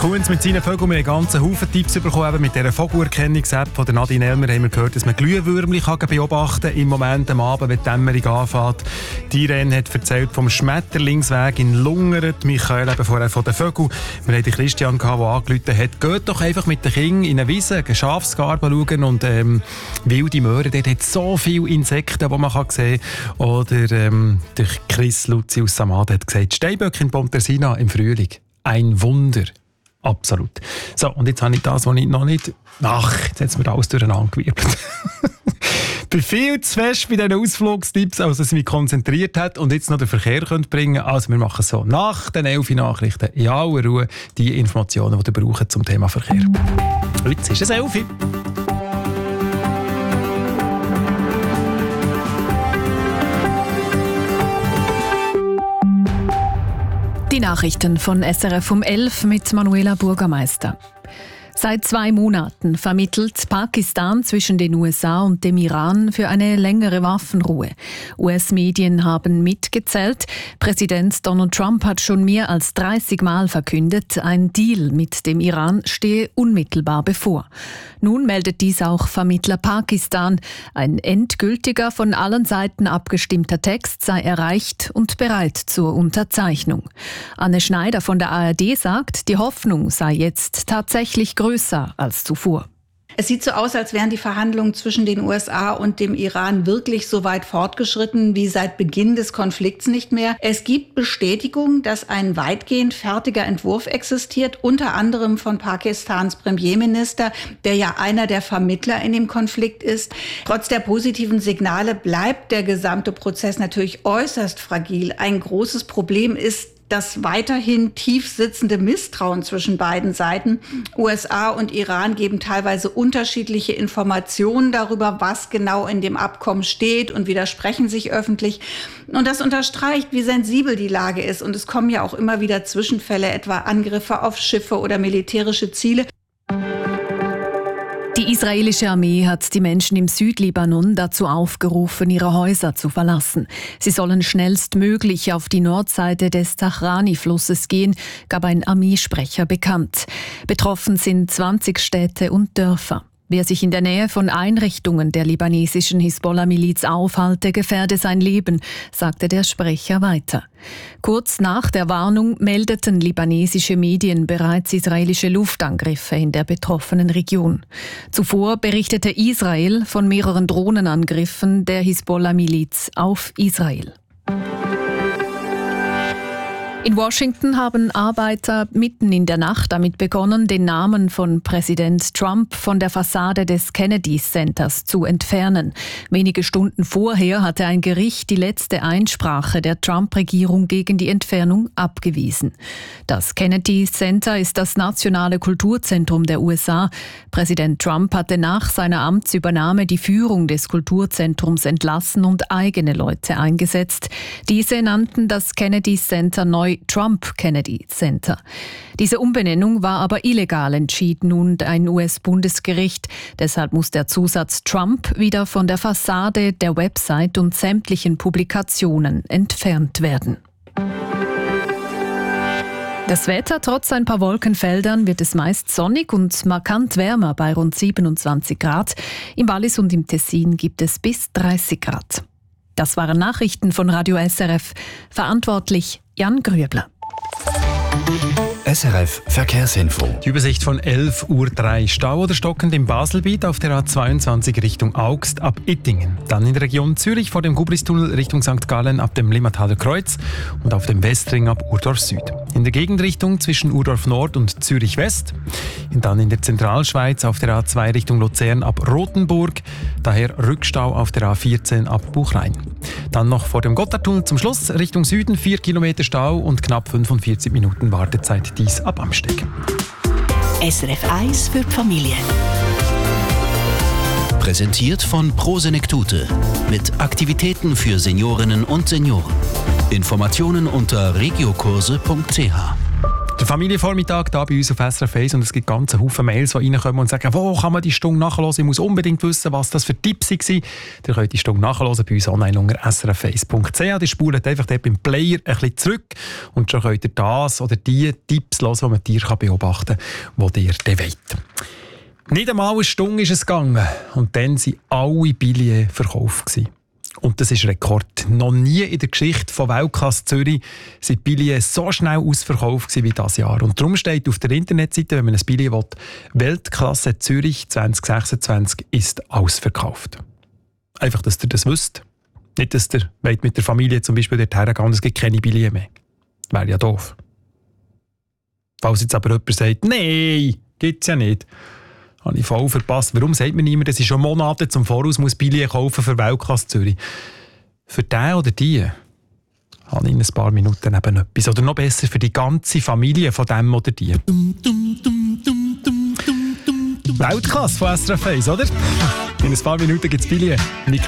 Kunz mit seinen Vögeln. Wir haben einen ganzen Haufen Tipps bekommen. Eben mit dieser Vogelerkennungs-App von Nadine Elmer haben wir gehört, dass man Glühwürmchen beobachten kann. Im Moment am Abend, wenn die Dämmerung anfängt. Die Irene hat erzählt vom Schmetterlingsweg in Lungern. Michael eben vorher von den Vögeln. Wir haben den Christian, der angerufen hat. Geht doch einfach mit den Kindern in eine Wiese, eine Schafsgarbe schauen und wilde Möhren. Dort hat so viele Insekten, die man sehen kann. Oder der Chris Luzi aus Samad hat gesagt, Steinböcke in Pontresina im Frühling. Ein Wunder. Absolut. So, und jetzt habe ich das, was ich noch nicht... jetzt hat es mir alles durcheinander gewirbelt. Ich bin viel zu fest bei diesen Ausflugstipps, als es mich konzentriert hat und jetzt noch den Verkehr bringen könnt. Also wir machen es so. Nach den 11 Nachrichten in aller Ruhe die Informationen, die ihr braucht zum Thema Verkehr. Jetzt ist es 11. Die Nachrichten von SRF um 11 mit Manuela Bürgermeister. Seit 2 Monaten vermittelt Pakistan zwischen den USA und dem Iran für eine längere Waffenruhe. US-Medien haben mitgezählt. Präsident Donald Trump hat schon mehr als 30 Mal verkündet, ein Deal mit dem Iran stehe unmittelbar bevor. Nun meldet dies auch Vermittler Pakistan. Ein endgültiger, von allen Seiten abgestimmter Text sei erreicht und bereit zur Unterzeichnung. Anne Schneider von der ARD sagt, die Hoffnung sei jetzt tatsächlich größer als zuvor. Es sieht so aus, als wären die Verhandlungen zwischen den USA und dem Iran wirklich so weit fortgeschritten wie seit Beginn des Konflikts nicht mehr. Es gibt Bestätigung, dass ein weitgehend fertiger Entwurf existiert, unter anderem von Pakistans Premierminister, der ja einer der Vermittler in dem Konflikt ist. Trotz der positiven Signale bleibt der gesamte Prozess natürlich äußerst fragil. Ein großes Problem ist das weiterhin tief sitzende Misstrauen zwischen beiden Seiten. USA und Iran geben teilweise unterschiedliche Informationen darüber, was genau in dem Abkommen steht und widersprechen sich öffentlich. Und das unterstreicht, wie sensibel die Lage ist. Und es kommen ja auch immer wieder Zwischenfälle, etwa Angriffe auf Schiffe oder militärische Ziele. Die israelische Armee hat die Menschen im Südlibanon dazu aufgerufen, ihre Häuser zu verlassen. Sie sollen schnellstmöglich auf die Nordseite des Zahrani-Flusses gehen, gab ein Armeesprecher bekannt. Betroffen sind 20 Städte und Dörfer. Wer sich in der Nähe von Einrichtungen der libanesischen Hisbollah-Miliz aufhalte, gefährde sein Leben, sagte der Sprecher weiter. Kurz nach der Warnung meldeten libanesische Medien bereits israelische Luftangriffe in der betroffenen Region. Zuvor berichtete Israel von mehreren Drohnenangriffen der Hisbollah-Miliz auf Israel. In Washington haben Arbeiter mitten in der Nacht damit begonnen, den Namen von Präsident Trump von der Fassade des Kennedy Centers zu entfernen. Wenige Stunden vorher hatte ein Gericht die letzte Einsprache der Trump-Regierung gegen die Entfernung abgewiesen. Das Kennedy Center ist das nationale Kulturzentrum der USA. Präsident Trump hatte nach seiner Amtsübernahme die Führung des Kulturzentrums entlassen und eigene Leute eingesetzt. Diese nannten das Kennedy Center neu Trump Kennedy Center. Diese Umbenennung war aber illegal, entschied nun ein US-Bundesgericht. Deshalb muss der Zusatz Trump wieder von der Fassade, der Website und sämtlichen Publikationen entfernt werden. Das Wetter, trotz ein paar Wolkenfeldern, wird es meist sonnig und markant wärmer bei rund 27 Grad. Im Wallis und im Tessin gibt es bis 30 Grad. Das waren Nachrichten von Radio SRF. Verantwortlich Jan Grübler. SRF Verkehrsinfo. Die Übersicht von 11:03 Uhr. Stau oder stockend im Baselbiet auf der A22 Richtung Augst ab Ittingen. Dann in der Region Zürich vor dem Gubristunnel Richtung St. Gallen ab dem Limmataler Kreuz und auf dem Westring ab Urdorf Süd. In der Gegenrichtung zwischen Urdorf Nord und Zürich West. Und dann in der Zentralschweiz auf der A2 Richtung Luzern ab Rothenburg. Daher Rückstau auf der A14 ab Buchrein. Dann noch vor dem Gotthardtunnel zum Schluss Richtung Süden 4 Kilometer Stau und knapp 45 Minuten Wartezeit. Dies ab Amsteg. SRF 1 für die Familie. Präsentiert von Pro Senektute mit Aktivitäten für Seniorinnen und Senioren. Informationen unter regiokurse.ch. Familienvormittag hier bei uns auf SRF 1 und es gibt ganz Haufen Mails, die reinkommen und sagen, wo kann man die Stunde nachhören? Ich muss unbedingt wissen, was das für Tipps waren. Ihr könnt die Stunde nachhören bei uns online unter srf1.ch. Ihr spult einfach dort beim Player ein bisschen zurück und schon könnt ihr das oder die Tipps hören, die man Tiere beobachten kann, die ihr dann wollt. Nicht einmal eine Stunde ist es gegangen und dann waren alle Billionen verkauft. Und das ist Rekord. Noch nie in der Geschichte von Weltklasse Zürich sind Billionen so schnell ausverkauft wie dieses Jahr. Und darum steht auf der Internetseite, wenn man ein Billet will, Weltklasse Zürich 2026 ist ausverkauft. Einfach, dass ihr das wisst. Nicht, dass ihr mit der Familie zum Beispiel dorthin gehen und es gibt keine Billionen mehr. Wäre ja doof. Falls jetzt aber jemand sagt, nein, gibt es ja nicht. Habe ich voll verpasst. Warum sagt mir niemand, dass ich schon Monate zum Voraus muss Billionen kaufen für Weltklasse Zürich? Für den oder die habe ich in ein paar Minuten eben etwas. Oder noch besser, für die ganze Familie von dem oder die. Weltklasse von SRF 1, oder? In ein paar Minuten gibt es Billionen.